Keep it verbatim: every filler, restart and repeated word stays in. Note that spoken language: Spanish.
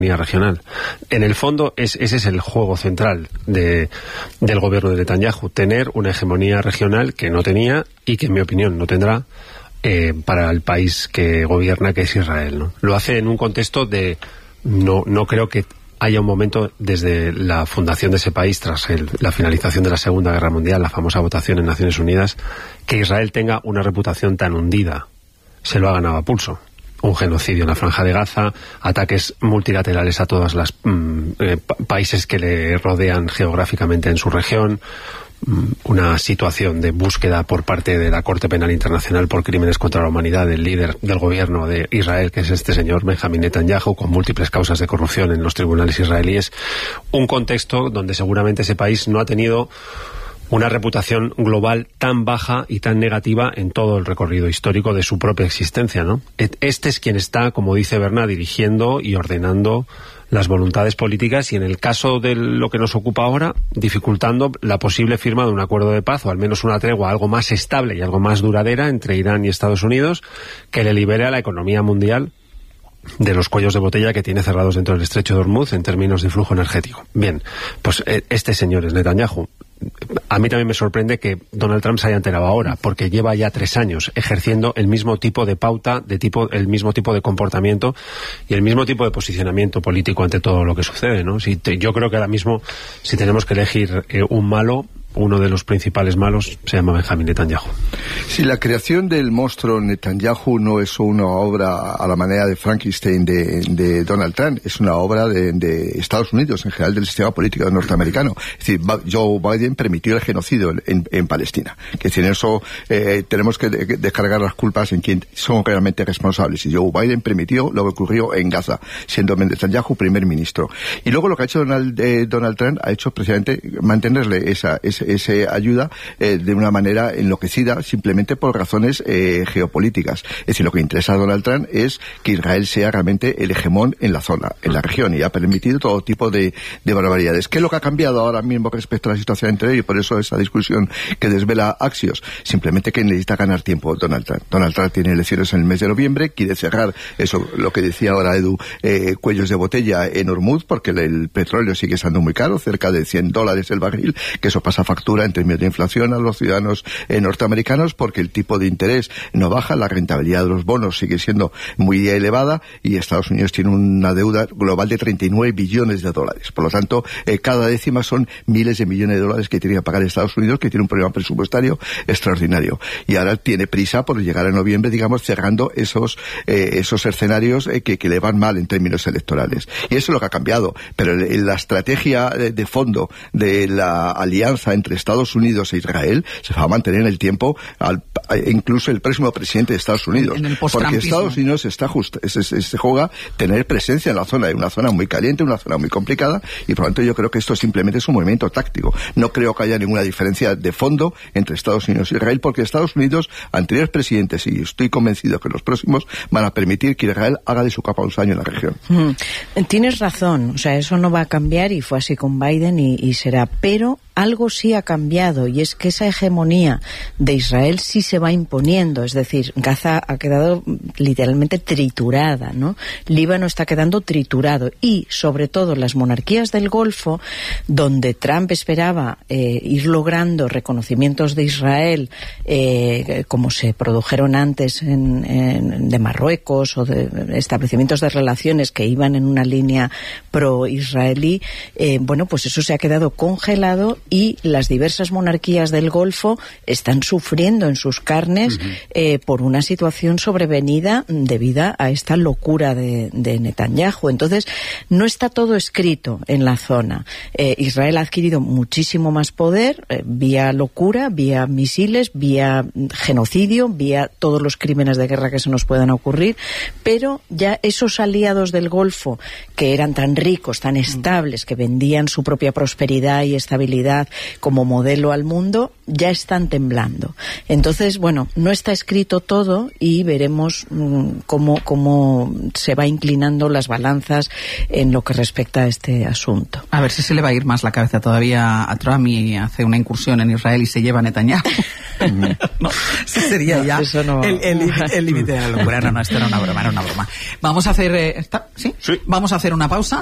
regional. En el fondo, es, ese es el juego central de, del gobierno de Netanyahu, tener una hegemonía regional que no tenía y que, en mi opinión, no tendrá eh, para el país que gobierna, que es Israel, ¿no? Lo hace en un contexto de... No, no creo que haya un momento desde la fundación de ese país, tras el, la finalización de la Segunda Guerra Mundial, la famosa votación en Naciones Unidas, que Israel tenga una reputación tan hundida. Se lo ha ganado a pulso. Un genocidio en la Franja de Gaza, ataques multilaterales a todos los mm, eh, países que le rodean geográficamente en su región, mm, una situación de búsqueda por parte de la Corte Penal Internacional por crímenes contra la humanidad del líder del gobierno de Israel, que es este señor Benjamin Netanyahu, con múltiples causas de corrupción en los tribunales israelíes. Un contexto donde seguramente ese país no ha tenido una reputación global tan baja y tan negativa en todo el recorrido histórico de su propia existencia, ¿no? Este es quien está, como dice Berna, dirigiendo y ordenando las voluntades políticas y, en el caso de lo que nos ocupa ahora, dificultando la posible firma de un acuerdo de paz o al menos una tregua algo más estable y algo más duradera entre Irán y Estados Unidos, que le libere a la economía mundial de los cuellos de botella que tiene cerrados dentro del estrecho de Hormuz en términos de flujo energético. Bien, pues este señor es Netanyahu. A mí también me sorprende que Donald Trump se haya enterado ahora, porque lleva ya tres años ejerciendo el mismo tipo de pauta, de tipo, el mismo tipo de comportamiento y el mismo tipo de posicionamiento político ante todo lo que sucede, ¿no? Si te, yo creo que ahora mismo, si tenemos que elegir eh, un malo, uno de los principales malos se llama Benjamin Netanyahu. Si la creación del monstruo Netanyahu no es una obra a la manera de Frankenstein de, de Donald Trump, es una obra de, de Estados Unidos, en general del sistema político norteamericano. Es decir, Joe Biden permitió el genocidio en, en Palestina. Que decir, en eso eh, tenemos que de, descargar las culpas en quien son realmente responsables. Y Joe Biden permitió lo que ocurrió en Gaza, siendo Netanyahu primer ministro. Y luego lo que ha hecho Donald, eh, Donald Trump ha hecho precisamente mantenerle esa, esa esa ayuda eh, de una manera enloquecida, simplemente por razones eh, geopolíticas. Es decir, lo que interesa a Donald Trump es que Israel sea realmente el hegemón en la zona, en la región, y ha permitido todo tipo de, de barbaridades. ¿Qué es lo que ha cambiado ahora mismo respecto a la situación anterior? Y por eso esa discusión que desvela Axios. Simplemente que necesita ganar tiempo Donald Trump. Donald Trump tiene elecciones en el mes de noviembre, quiere cerrar eso, lo que decía ahora Edu, eh, cuellos de botella en Hormuz, porque el, el petróleo sigue siendo muy caro, cerca de cien dólares el barril, que eso pasa factura en términos de inflación a los ciudadanos eh, norteamericanos, porque el tipo de interés no baja, la rentabilidad de los bonos sigue siendo muy elevada y Estados Unidos tiene una deuda global de treinta y nueve billones de dólares. Por lo tanto, eh, cada décima son miles de millones de dólares que tiene que pagar Estados Unidos, que tiene un problema presupuestario extraordinario. Y ahora tiene prisa por llegar a noviembre, digamos, cerrando esos eh, esos escenarios eh, que, que le van mal en términos electorales. Y eso es lo que ha cambiado. Pero el, la estrategia de, de fondo de la alianza entre Estados Unidos e Israel se va a mantener en el tiempo, al, incluso el próximo presidente de Estados Unidos. Porque Estados Unidos está just, se, se, se juega tener presencia en la zona, en una zona muy caliente, una zona muy complicada, y por lo tanto yo creo que esto simplemente es un movimiento táctico. No creo que haya ninguna diferencia de fondo entre Estados Unidos e Israel, porque Estados Unidos, anteriores presidentes, y estoy convencido que los próximos, van a permitir que Israel haga de su capa un saño en la región. Mm. Tienes razón, o sea, eso no va a cambiar, y fue así con Biden y, y será, pero algo sí ha cambiado, y es que esa hegemonía de Israel sí se va imponiendo. Es decir, Gaza ha quedado literalmente triturada, ¿no? Líbano está quedando triturado, y sobre todo las monarquías del Golfo, donde Trump esperaba eh, ir logrando reconocimientos de Israel eh, como se produjeron antes en, en, de Marruecos, o de establecimientos de relaciones que iban en una línea pro-israelí, eh, bueno, pues eso se ha quedado congelado, y las diversas monarquías del Golfo están sufriendo en sus carnes uh-huh. eh, por una situación sobrevenida debido a esta locura de, de Netanyahu. Entonces, no está todo escrito en la zona. Eh, Israel ha adquirido muchísimo más poder, eh, vía locura, vía misiles, vía genocidio, vía todos los crímenes de guerra que se nos puedan ocurrir, pero ya esos aliados del Golfo, que eran tan ricos, tan estables, que vendían su propia prosperidad y estabilidad sociedad, como modelo al mundo, ya están temblando. Entonces, bueno, no está escrito todo y veremos mmm, cómo, cómo se va inclinando las balanzas en lo que respecta a este asunto. A ver si se le va a ir más la cabeza todavía a Trump y hace una incursión en Israel y se lleva a Netanyahu. No, ese sería no, ya no... el límite de la locura. No, no, esto era una broma, era una broma. Vamos a hacer... Eh, ¿está? ¿Sí? Sí. Vamos a hacer una pausa.